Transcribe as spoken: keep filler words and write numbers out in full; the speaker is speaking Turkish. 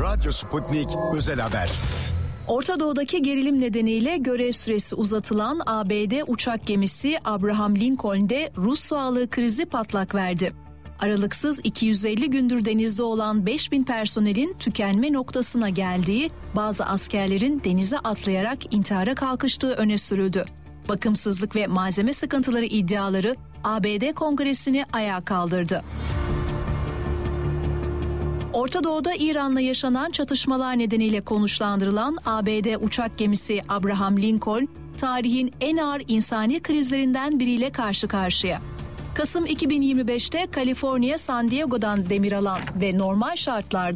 Radyo Sputnik Özel Haber. Orta Doğu'daki gerilim nedeniyle görev süresi uzatılan A B D uçak gemisi Abraham Lincoln'de Rus sağlığı krizi patlak verdi. Aralıksız iki yüz elli gündür denizde olan beş bin personelin tükenme noktasına geldiği, bazı askerlerin denize atlayarak intihara kalkıştığı öne sürüldü. Bakımsızlık ve malzeme sıkıntıları iddiaları A B D Kongresi'ni ayağa kaldırdı. Orta Doğu'da İran'la yaşanan çatışmalar nedeniyle konuşlandırılan A B D uçak gemisi Abraham Lincoln, tarihin en ağır insani krizlerinden biriyle karşı karşıya. Kasım iki bin yirmi beşte Kaliforniya San Diego'dan demir alan ve normal şartlarda